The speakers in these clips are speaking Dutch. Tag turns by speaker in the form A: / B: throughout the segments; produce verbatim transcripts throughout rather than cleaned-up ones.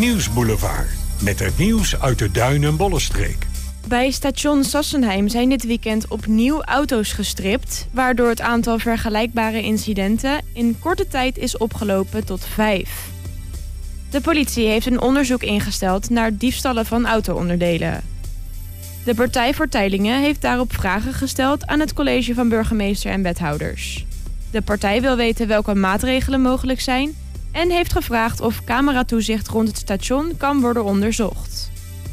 A: Nieuwsboulevard. Met het nieuws uit de Duin- en Bollenstreek.
B: Bij station Sassenheim zijn dit weekend opnieuw auto's gestript, waardoor het aantal vergelijkbare incidenten in korte tijd is opgelopen tot vijf. De politie heeft een onderzoek ingesteld naar diefstallen van auto-onderdelen. De Partij voor Teylingen heeft daarop vragen gesteld aan het college van burgemeester en wethouders. De partij wil weten welke maatregelen mogelijk zijn en heeft gevraagd of cameratoezicht rond het station kan worden onderzocht.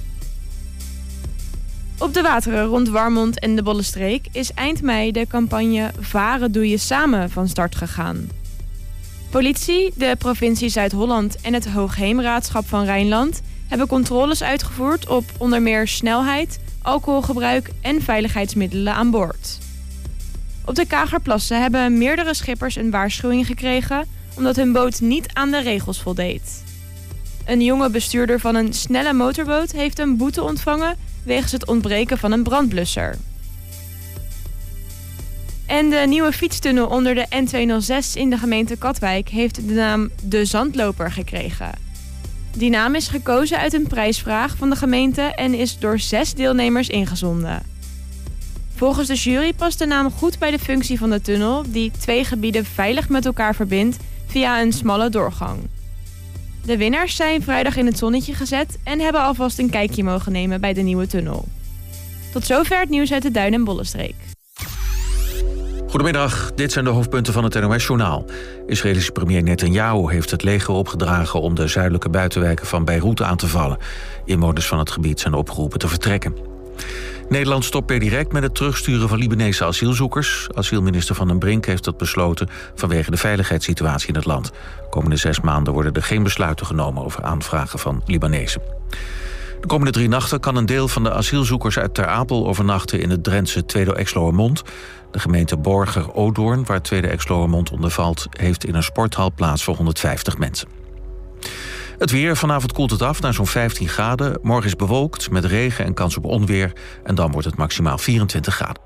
B: Op de wateren rond Warmond en de Bollenstreek is eind mei de campagne Varen doe je samen van start gegaan. Politie, de provincie Zuid-Holland en het Hoogheemraadschap van Rijnland hebben controles uitgevoerd op onder meer snelheid, alcoholgebruik en veiligheidsmiddelen aan boord. Op de Kagerplassen hebben meerdere schippers een waarschuwing gekregen omdat hun boot niet aan de regels voldeed. Een jonge bestuurder van een snelle motorboot heeft een boete ontvangen wegens het ontbreken van een brandblusser. En de nieuwe fietstunnel onder de N tweehonderdzes in de gemeente Katwijk heeft de naam De Zandloper gekregen. Die naam is gekozen uit een prijsvraag van de gemeente en is door zes deelnemers ingezonden. Volgens de jury past de naam goed bij de functie van de tunnel die twee gebieden veilig met elkaar verbindt via een smalle doorgang. De winnaars zijn vrijdag in het zonnetje gezet en hebben alvast een kijkje mogen nemen bij de nieuwe tunnel. Tot zover het nieuws uit de Duin- en Bollenstreek.
C: Goedemiddag, dit zijn de hoofdpunten van het N O S-journaal. Israëlische premier Netanyahu heeft het leger opgedragen om de zuidelijke buitenwijken van Beirut aan te vallen. Inwoners van het gebied zijn opgeroepen te vertrekken. Nederland stopt per direct met het terugsturen van Libanese asielzoekers. Asielminister Van den Brink heeft dat besloten vanwege de veiligheidssituatie in het land. De komende zes maanden worden er geen besluiten genomen over aanvragen van Libanezen. De komende drie nachten kan een deel van de asielzoekers uit Ter Apel overnachten in het Drentse Tweede Exloërmond. De gemeente Borger-Odoorn, waar Tweede Exloërmond onder valt, heeft in een sporthal plaats voor honderdvijftig mensen. Het weer, vanavond koelt het af naar zo'n vijftien graden. Morgen is bewolkt met regen en kans op onweer. En dan wordt het maximaal vierentwintig graden.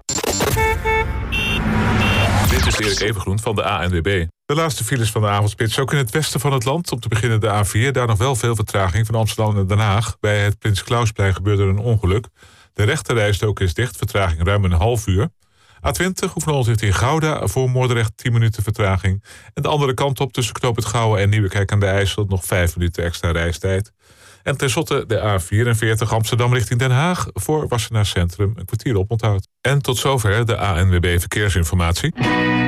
D: Dit is Erik Evengroen van de A N W B. De laatste files van de avondspits ook in het westen van het land. Om te beginnen de A vier, daar nog wel veel vertraging van Amsterdam naar Den Haag. Bij het Prins Klausplein gebeurde een ongeluk. De rechterrijstrook is dicht, vertraging ruim een half uur. A twintig, Oefenholland richting Gouda, voor Moordrecht tien minuten vertraging. En de andere kant op tussen Knoop het Gouwen en Nieuwekerk aan de IJssel nog vijf minuten extra reistijd. En tenslotte de A vierenveertig Amsterdam richting Den Haag voor Wassenaar Centrum een kwartier oponthoud. En tot zover de A N W B Verkeersinformatie.